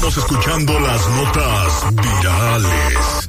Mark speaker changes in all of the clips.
Speaker 1: Estamos escuchando las notas virales.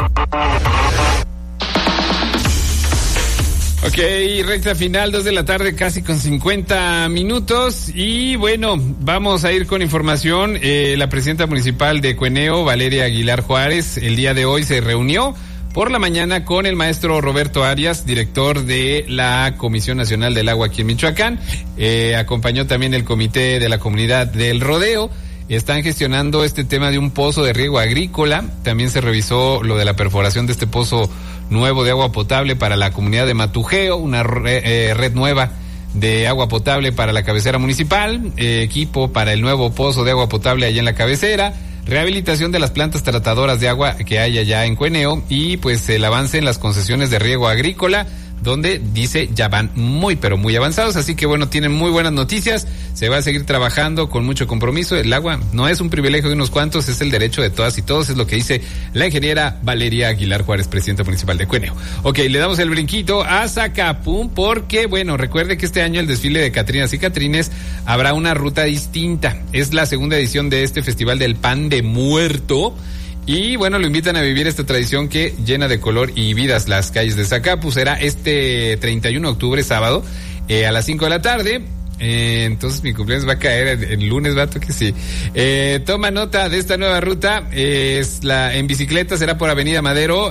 Speaker 2: Ok, recta final, 2 de la tarde, casi con 50 minutos. Y bueno, vamos a ir con información. La presidenta municipal de Cueneo, Valeria Aguilar Juárez, el día de hoy se reunió por la mañana con el maestro Roberto Arias, director de la Comisión Nacional del Agua aquí en Michoacán. Acompañó también el comité de la comunidad del Rodeo. Están gestionando este tema de un pozo de riego agrícola. También se revisó lo de la perforación de este pozo nuevo de agua potable para la comunidad de Matujeo, una red nueva de agua potable para la cabecera municipal, equipo para el nuevo pozo de agua potable allá en la cabecera, rehabilitación de las plantas tratadoras de agua que hay allá en Cueneo y pues el avance en las concesiones de riego agrícola, donde dice ya van muy pero muy avanzados, así que bueno, tienen muy buenas noticias, se va a seguir trabajando con mucho compromiso. El agua no es un privilegio de unos cuantos, es el derecho de todas y todos, es lo que dice la ingeniera Valeria Aguilar Juárez, presidenta municipal de Cueneo. Ok, le damos el brinquito a Zacapú porque bueno, recuerde que este año el desfile de Catrinas y Catrines habrá una ruta distinta, es la segunda edición de este festival del pan de muerto. Y bueno, lo invitan a vivir esta tradición que llena de color y vidas las calles de Zacapú. Será este 31 de octubre, sábado, a las 5 de la tarde. Entonces mi cumpleaños va a caer el lunes, vato, que sí. Toma nota de esta nueva ruta. En bicicleta será por Avenida Madero,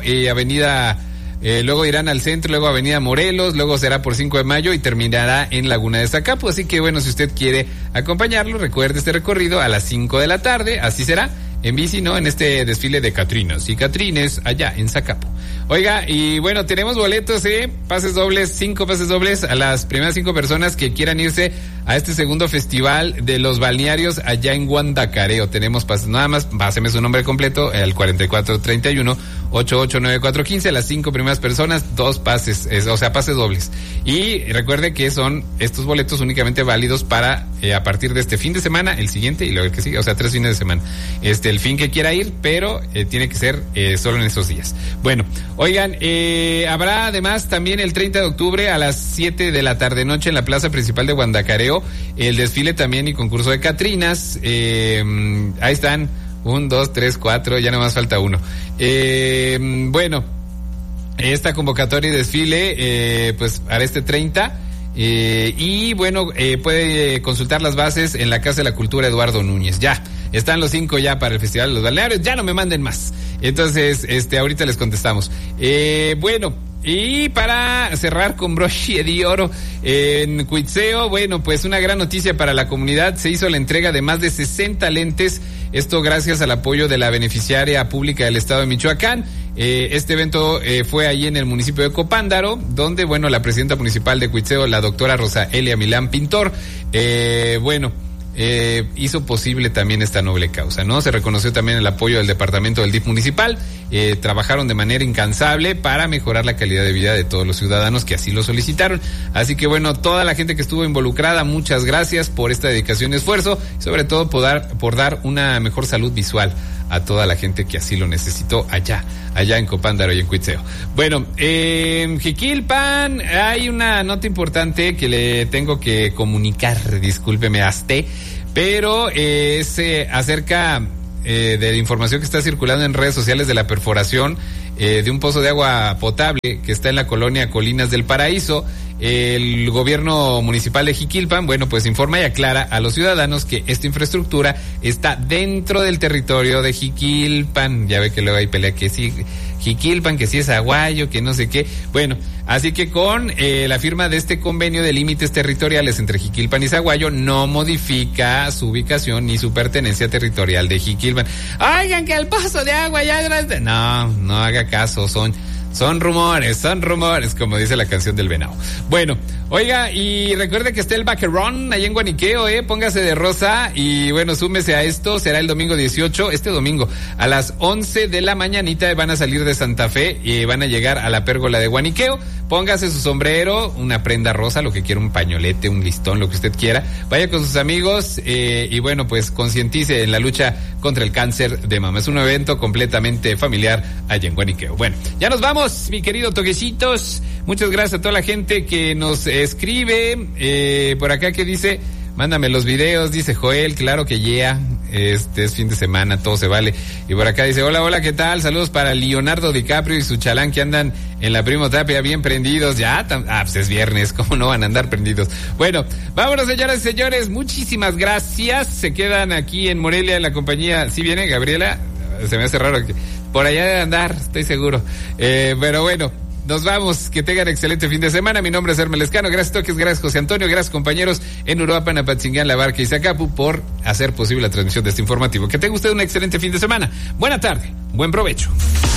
Speaker 2: luego irán al centro, luego Avenida Morelos, luego será por 5 de Mayo y terminará en Laguna de Zacapú. Así que bueno, si usted quiere acompañarlo, recuerde este recorrido a las 5 de la tarde, así será. En bici, ¿no? En este desfile de Catrinas y Catrines allá en Zacapú. Oiga, y bueno, tenemos boletos, pases dobles, 5 pases dobles a las primeras 5 personas que quieran irse a este segundo festival de los balnearios allá en Guandacareo. Tenemos pases, nada más, páseme su nombre completo, al 4431-889415, a las 5 primeras personas, 2 pases, pases dobles. Y recuerde que son estos boletos únicamente válidos para, a partir de este fin de semana, el siguiente y luego el que sigue, 3 fines de semana. El fin que quiera ir, pero tiene que ser solo en esos días. Bueno, oigan, habrá además también el 30 de octubre a las 7 de la tarde noche en la plaza principal de Guandacareo, el desfile también y concurso de Catrinas. Ahí están, 1, 2, 3, 4, ya nomás falta uno. Bueno, esta convocatoria y desfile, pues hará este 30. Y bueno, puede consultar las bases en la Casa de la Cultura Eduardo Núñez. Ya, están los 5 ya para el Festival de los Balnearios, ya no me manden más. Entonces, ahorita les contestamos. Bueno, y para cerrar con broche de oro, en Cuitzeo, bueno, pues una gran noticia para la comunidad, se hizo la entrega de más de 60 lentes, esto gracias al apoyo de la beneficiaria pública del Estado de Michoacán. Este evento fue allí en el municipio de Copándaro, donde, bueno, la presidenta municipal de Cuitzeo, la doctora Rosa Elia Milán Pintor, hizo posible también esta noble causa, ¿no? Se reconoció también el apoyo del departamento del DIF municipal, trabajaron de manera incansable para mejorar la calidad de vida de todos los ciudadanos que así lo solicitaron. Así que bueno, toda la gente que estuvo involucrada, muchas gracias por esta dedicación y esfuerzo, sobre todo por dar una mejor salud visual a toda la gente que así lo necesitó allá en Copándaro y en Cuitzeo. Bueno, en Jiquilpan hay una nota importante que le tengo que comunicar, discúlpeme, pero es acerca de la información que está circulando en redes sociales de la perforación de un pozo de agua potable que está en la colonia Colinas del Paraíso. El gobierno municipal de Jiquilpan, bueno, pues informa y aclara a los ciudadanos que esta infraestructura está dentro del territorio de Jiquilpan. Ya ve que luego hay pelea que sí Jiquilpan, que sí es Aguayo, que no sé qué. Bueno, así que con la firma de este convenio de límites territoriales entre Jiquilpan y Zaguayo, no modifica su ubicación ni su pertenencia territorial de Jiquilpan. Oigan, que el pozo de agua ya grande. No haga caso, son rumores, como dice la canción del Venado. Bueno, oiga, y recuerde que está el Vaquerón allá en Guaniqueo, póngase de rosa y bueno, súmese a esto, será el domingo 18, este domingo, a las 11 de la mañanita van a salir de Santa Fe y van a llegar a la pérgola de Guaniqueo. Póngase su sombrero, una prenda rosa, lo que quiera, un pañolete, un listón, lo que usted quiera. Vaya con sus amigos y bueno, pues concientice en la lucha contra el cáncer de mama. Es un evento completamente familiar allá en Guaniqueo. Bueno, ya nos vamos, mi querido Toquecitos. Muchas gracias a toda la gente que nos escribe. Por acá que dice, mándame los videos, dice Joel, claro que yeah. es fin de semana, todo se vale. Y por acá dice, hola, ¿qué tal? Saludos para Leonardo DiCaprio y su chalán que andan en la Primo Tapia bien prendidos. Ya, pues es viernes, ¿cómo no van a andar prendidos? Bueno, vámonos, señoras y señores, muchísimas gracias. Se quedan aquí en Morelia en la compañía. ¿Sí viene Gabriela? Se me hace raro que por allá debe andar, estoy seguro. Pero bueno, nos vamos, que tengan excelente fin de semana. Mi nombre es Hermes Lescano, gracias Toques, gracias José Antonio, gracias compañeros en Uruapan, Apatzingán, La Barca y Zacapu por hacer posible la transmisión de este informativo. Que tenga usted un excelente fin de semana. Buena tarde, buen provecho.